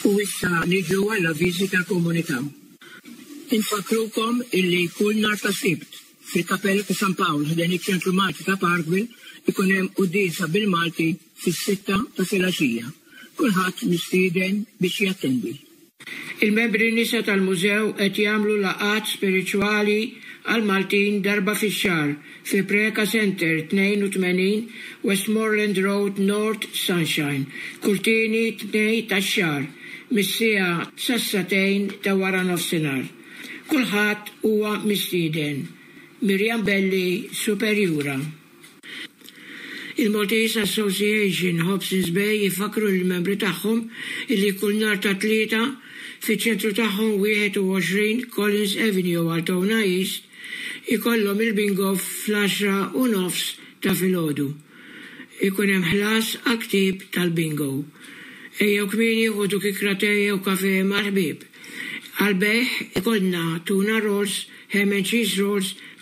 U issa niġu għall-avviżi tal-komunità. Infakrukom illi kull nhar ta' Sibt fil-Kappella ta' San Pawl ħdejn iċ-Ċentru Malti ta' Parkville ikun hemm qudiesa bil-Malti fis-6 ta' filgħaxija. Kulħadd mistieden biex jattendi. Il-membri nisa tal-mużew qed jagħmlu laqgħat spiriċwali għal Maltin darba fix-xahar fi Preka Center 82 Westmoreland Road North Sunshine, kull tieni 2 tax-xahar mis-siegħa sas-satejn ta' wara nofsinhar. Kulħadd huwa mistieden. Mirjam Belli, Superjura. Il-Maltese Association Hobsons Bay jifakru l-membri tagħhom illi kull nhar ta' tlieta fiċ-ċentru tagħhom 21 Collins Avenue Altona East ikollhom il-bingo fl-10:30 ta' filgħodu. Ikun hemm ħlas għal-ktib tal-bingo. Ejjew kmieni ħudu kikra tejja u kafè mal-ħbieb. Għal-beħ ikollna tuna rolls, ham and cheese rolls,